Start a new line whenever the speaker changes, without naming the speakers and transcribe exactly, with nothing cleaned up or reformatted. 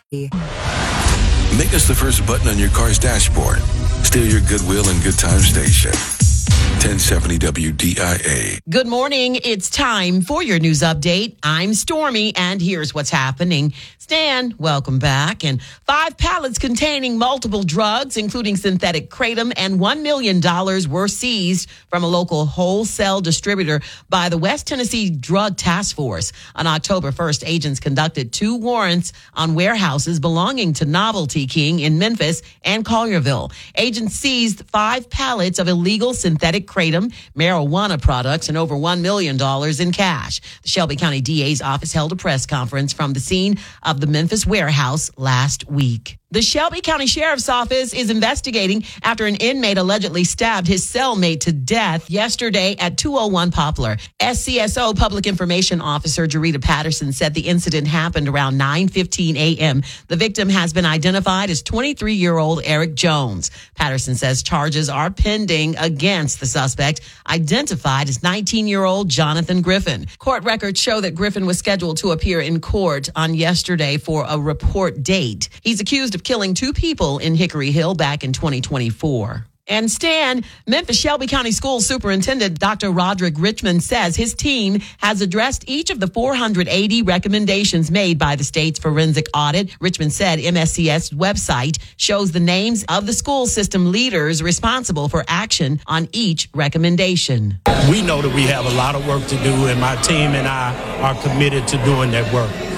Make us the first button on your car's dashboard. Steal your Goodwill and Good Time station. ten seventy W D I A.
Good morning. It's time for your news update. I'm Stormy, and here's what's happening. Stan, welcome back. And five pallets containing multiple drugs, including synthetic kratom, and one million dollars were seized from a local wholesale distributor by the West Tennessee Drug Task Force. On October first, agents conducted two warrants on warehouses belonging to Novelty King in Memphis and Collierville. Agents seized five pallets of illegal synthetic kratom, marijuana products, and over one million dollars in cash. The Shelby County D A's office held a press conference from the scene of the Memphis warehouse last week. The Shelby County Sheriff's Office is investigating after an inmate allegedly stabbed his cellmate to death yesterday at two oh one Poplar. S C S O Public Information Officer Jarita Patterson said the incident happened around nine fifteen a.m. The victim has been identified as twenty-three-year-old Eric Jones. Patterson says charges are pending against the suspect, identified as nineteen-year-old Jonathan Griffin. Court records show that Griffin was scheduled to appear in court on yesterday for a report date. He's accused of killing two people in Hickory Hill back in twenty twenty-four. And Stan, Memphis Shelby County School Superintendent Doctor Roderick Richmond says his team has addressed each of the four hundred eighty recommendations made by the state's forensic audit. Richmond said M S C S website shows the names of the school system leaders responsible for action on each recommendation.
We know that we have a lot of work to do, and my team and I are committed to doing that work.